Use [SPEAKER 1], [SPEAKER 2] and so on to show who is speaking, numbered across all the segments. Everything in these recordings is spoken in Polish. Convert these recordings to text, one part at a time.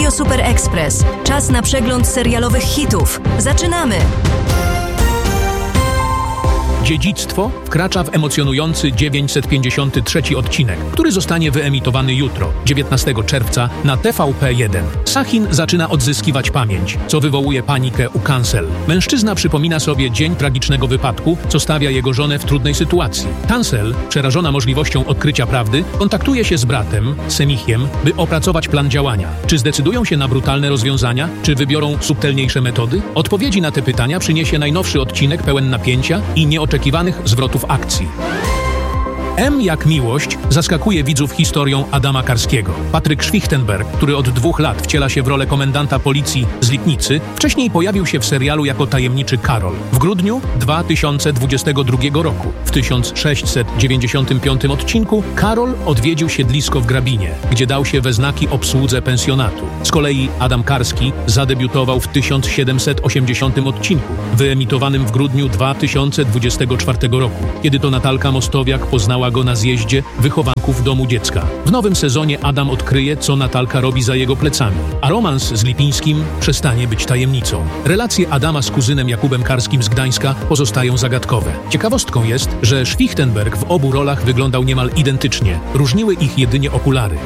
[SPEAKER 1] Radio Super Express. Czas na przegląd serialowych hitów. Zaczynamy!
[SPEAKER 2] Dziedzictwo wkracza w emocjonujący 953 odcinek, który zostanie wyemitowany jutro, 19 czerwca na TVP1. Sahin zaczyna odzyskiwać pamięć, co wywołuje panikę u Cancel. Mężczyzna przypomina sobie dzień tragicznego wypadku, co stawia jego żonę w trudnej sytuacji. Cancel, przerażona możliwością odkrycia prawdy, kontaktuje się z bratem, Semichiem, by opracować plan działania. Czy zdecydują się na brutalne rozwiązania, czy wybiorą subtelniejsze metody? Odpowiedzi na te pytania przyniesie najnowszy odcinek pełen napięcia i nieoczekiwanych zwrotów akcji. M jak miłość zaskakuje widzów historią Adama Karskiego. Patryk Schwichtenberg, który od 2 lat wciela się w rolę komendanta policji z Lipnicy, wcześniej pojawił się w serialu jako tajemniczy Karol. W grudniu 2022 roku, w 1695 odcinku, Karol odwiedził siedlisko w Grabinie, gdzie dał się we znaki obsłudze pensjonatu. Z kolei Adam Karski zadebiutował w 1780 odcinku, wyemitowanym w grudniu 2024 roku, kiedy to Natalka Mostowiak poznała go na zjeździe wychowanków domu dziecka. W nowym sezonie Adam odkryje, co Natalka robi za jego plecami, a romans z Lipińskim przestanie być tajemnicą. Relacje Adama z kuzynem Jakubem Karskim z Gdańska pozostają zagadkowe. Ciekawostką jest, że Schwichtenberg w obu rolach wyglądał niemal identycznie. Różniły ich jedynie okulary.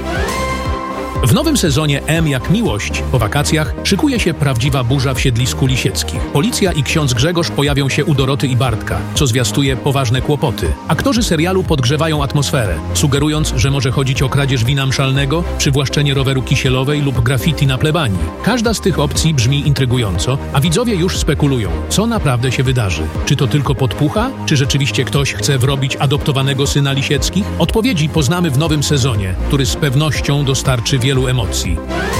[SPEAKER 2] W nowym sezonie M jak miłość po wakacjach szykuje się prawdziwa burza w siedlisku Lisieckich. Policja i ksiądz Grzegorz pojawią się u Doroty i Bartka, co zwiastuje poważne kłopoty. Aktorzy serialu podgrzewają atmosferę, sugerując, że może chodzić o kradzież wina mszalnego, przywłaszczenie roweru Kisielowej lub graffiti na plebanii. Każda z tych opcji brzmi intrygująco, a widzowie już spekulują, co naprawdę się wydarzy. Czy to tylko podpucha? Czy rzeczywiście ktoś chce wrobić adoptowanego syna Lisieckich? Odpowiedzi poznamy w nowym sezonie, który z pewnością dostarczy wielu emocji.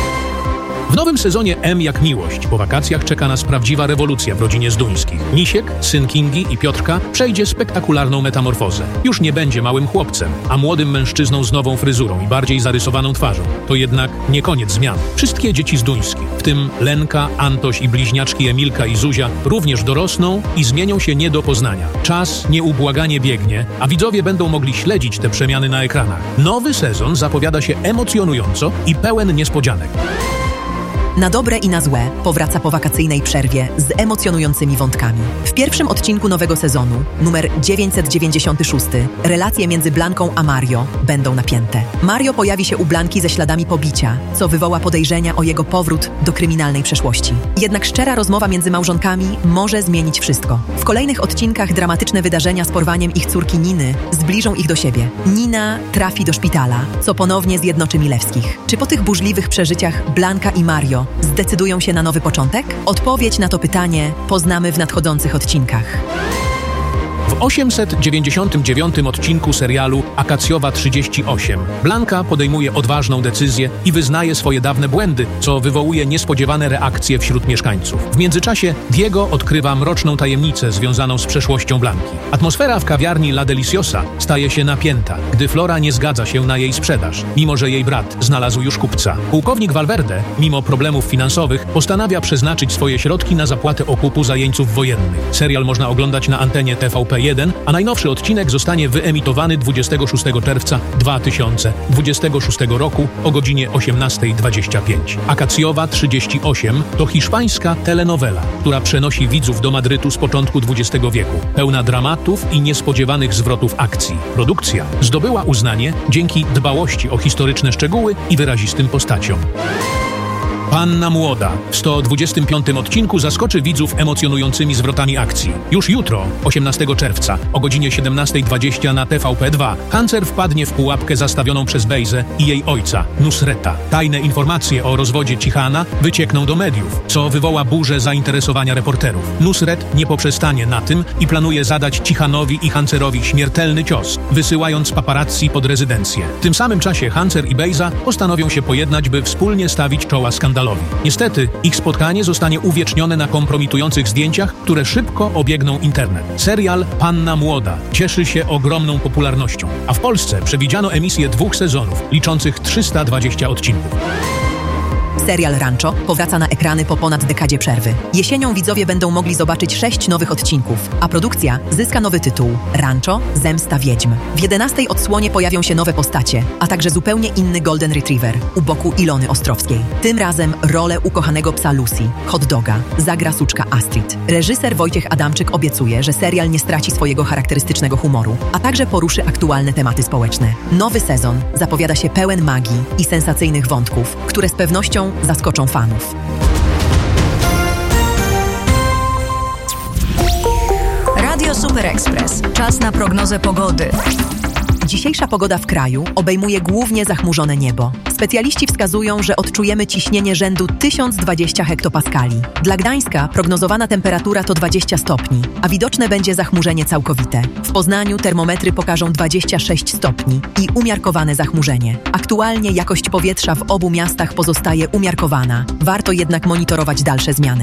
[SPEAKER 2] W nowym sezonie M jak miłość po wakacjach czeka nas prawdziwa rewolucja w rodzinie Zduńskich. Misiek, syn Kingi i Piotrka, przejdzie spektakularną metamorfozę. Już nie będzie małym chłopcem, a młodym mężczyzną z nową fryzurą i bardziej zarysowaną twarzą. To jednak nie koniec zmian. Wszystkie dzieci Zduńskich, w tym Lenka, Antoś i bliźniaczki Emilka i Zuzia, również dorosną i zmienią się nie do poznania. Czas nieubłaganie biegnie, a widzowie będą mogli śledzić te przemiany na ekranach. Nowy sezon zapowiada się emocjonująco i pełen niespodzianek.
[SPEAKER 3] Na dobre i na złe powraca po wakacyjnej przerwie z emocjonującymi wątkami. W pierwszym odcinku nowego sezonu, numer 996, relacje między Blanką a Mario będą napięte. Mario pojawi się u Blanki ze śladami pobicia, co wywoła podejrzenia o jego powrót do kryminalnej przeszłości. Jednak szczera rozmowa między małżonkami może zmienić wszystko. W kolejnych odcinkach dramatyczne wydarzenia z porwaniem ich córki Niny zbliżą ich do siebie. Nina trafi do szpitala, co ponownie zjednoczy Milewskich. Czy po tych burzliwych przeżyciach Blanka i Mario zdecydują się na nowy początek? Odpowiedź na to pytanie poznamy w nadchodzących odcinkach.
[SPEAKER 2] W 899 odcinku serialu Akacjowa 38 Blanka podejmuje odważną decyzję i wyznaje swoje dawne błędy, co wywołuje niespodziewane reakcje wśród mieszkańców. W międzyczasie Diego odkrywa mroczną tajemnicę związaną z przeszłością Blanki. Atmosfera w kawiarni La Deliciosa staje się napięta, gdy Flora nie zgadza się na jej sprzedaż, mimo że jej brat znalazł już kupca. Pułkownik Valverde, mimo problemów finansowych, postanawia przeznaczyć swoje środki na zapłatę okupu za jeńców wojennych. Serial można oglądać na antenie TVP1, a najnowszy odcinek zostanie wyemitowany 26 czerwca 2026 roku o godzinie 18:25. Akacjowa 38 to hiszpańska telenowela, która przenosi widzów do Madrytu z początku XX wieku, pełna dramatów i niespodziewanych zwrotów akcji. Produkcja zdobyła uznanie dzięki dbałości o historyczne szczegóły i wyrazistym postaciom. Panna Młoda w 125 odcinku zaskoczy widzów emocjonującymi zwrotami akcji. Już jutro, 18 czerwca, o godzinie 17:20 na TVP2, Hancer wpadnie w pułapkę zastawioną przez Bejzę i jej ojca, Nusreta. Tajne informacje o rozwodzie Cichana wyciekną do mediów, co wywoła burzę zainteresowania reporterów. Nusret nie poprzestanie na tym i planuje zadać Cichanowi i Hancerowi śmiertelny cios, wysyłając paparazzi pod rezydencję. W tym samym czasie Hancer i Bejza postanowią się pojednać, by wspólnie stawić czoła skandalowi. Niestety, ich spotkanie zostanie uwiecznione na kompromitujących zdjęciach, które szybko obiegną internet. Serial Panna Młoda cieszy się ogromną popularnością, a w Polsce przewidziano emisję 2 sezonów, liczących 320 odcinków.
[SPEAKER 3] Serial Rancho powraca na ekrany po ponad dekadzie przerwy. Jesienią widzowie będą mogli zobaczyć 6 nowych odcinków, a produkcja zyska nowy tytuł – Rancho – Zemsta Wiedźm. W 11 odsłonie pojawią się nowe postacie, a także zupełnie inny Golden Retriever u boku Ilony Ostrowskiej. Tym razem rolę ukochanego psa Lucy, hot doga, zagra suczka Astrid. Reżyser Wojciech Adamczyk obiecuje, że serial nie straci swojego charakterystycznego humoru, a także poruszy aktualne tematy społeczne. Nowy sezon zapowiada się pełen magii i sensacyjnych wątków, które z pewnością zaskoczą fanów.
[SPEAKER 1] Radio Super Express. Czas na prognozę pogody.
[SPEAKER 3] Dzisiejsza pogoda w kraju obejmuje głównie zachmurzone niebo. Specjaliści wskazują, że odczujemy ciśnienie rzędu 1020 hektopaskali. Dla Gdańska prognozowana temperatura to 20 stopni, a widoczne będzie zachmurzenie całkowite. W Poznaniu termometry pokażą 26 stopni i umiarkowane zachmurzenie. Aktualnie jakość powietrza w obu miastach pozostaje umiarkowana. Warto jednak monitorować dalsze zmiany.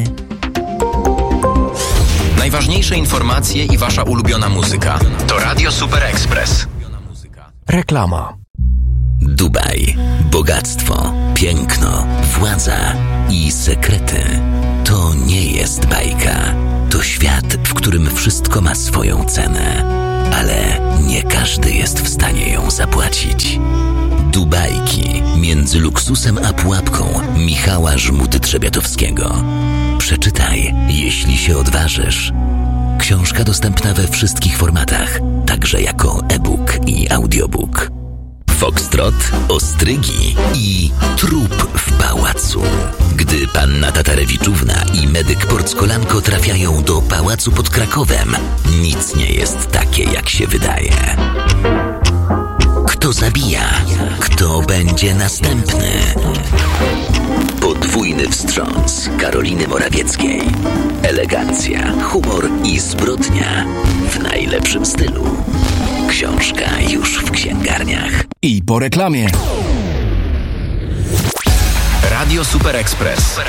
[SPEAKER 4] Najważniejsze informacje i wasza ulubiona muzyka. To Radio Super Express.
[SPEAKER 5] Reklama.
[SPEAKER 6] Dubaj. Bogactwo, piękno, władza i sekrety. To nie jest bajka. To świat, w którym wszystko ma swoją cenę. Ale nie każdy jest w stanie ją zapłacić. Dubajki między luksusem a pułapką Michała Żmudy-Trzebiatowskiego. Przeczytaj, jeśli się odważysz. Książka dostępna we wszystkich formatach, także jako e-book i audiobook. Foxtrot, ostrygi i trup w pałacu. Gdy panna Tatarewiczówna i medyk Porckolanko trafiają do pałacu pod Krakowem, nic nie jest takie, jak się wydaje. Kto zabija? Kto będzie następny? Podwójny wstrząs Karoliny Morawieckiej. Elegancja, humor i zbrodnia w najlepszym stylu. Książka już w księgarniach.
[SPEAKER 5] I po reklamie.
[SPEAKER 4] Radio Super Express.